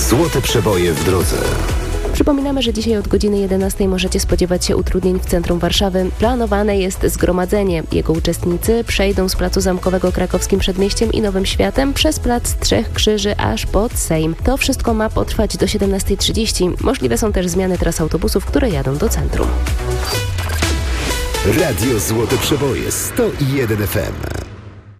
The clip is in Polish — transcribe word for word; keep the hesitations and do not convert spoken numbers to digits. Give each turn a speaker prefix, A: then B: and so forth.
A: Złote przeboje w drodze.
B: Przypominamy, że dzisiaj od godziny jedenastej możecie spodziewać się utrudnień w centrum Warszawy. Planowane jest zgromadzenie. Jego uczestnicy przejdą z Placu Zamkowego Krakowskim Przedmieściem i Nowym Światem przez Plac Trzech Krzyży aż pod Sejm. To wszystko ma potrwać do siedemnastej trzydzieści. Możliwe są też zmiany tras autobusów, które jadą do centrum.
A: Radio Złote Przeboje sto jeden F M.